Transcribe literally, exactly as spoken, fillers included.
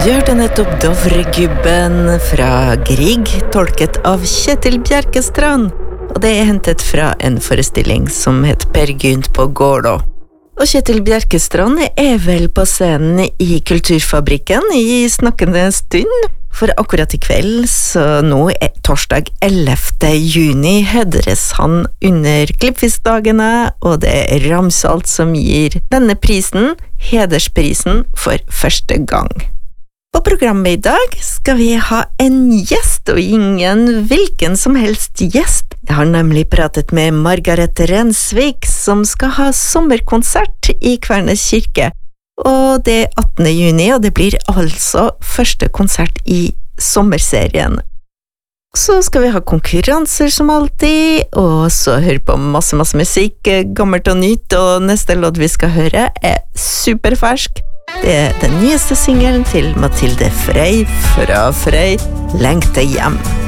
Du hørte nettopp Dovregubben fra Grieg, tolket av Kjetil Bjerkestrand, og det er hentet fra en forestilling som het Per Gynt på Gårdå. Og Kjetil Bjerkestrand er vel på scenen i Kulturfabrikken i snakkende stund, for akkurat i kveld, så nå er torsdag ellevte juni, hedres han under Klippfiskdagene, og det er Ramsalt som gir denne prisen, hedersprisen, for første gang. På programmet i dag skal vi ha en gjest, og ingen hvilken som helst gjest. Jeg har nemlig pratet med Margaret Rensvik, som skal ha sommerkonsert i Kvernes kirke. Og det er attende juni, og det blir altså første konsert i sommerserien. Så skal vi ha konkurranser som alltid, og så høre på masse, masse musikk, gammelt og nytt, og neste låt vi skal høre er superfersk. Det er den nyeste singelen til Mathilde Frey fra Frey, Lengte hjem.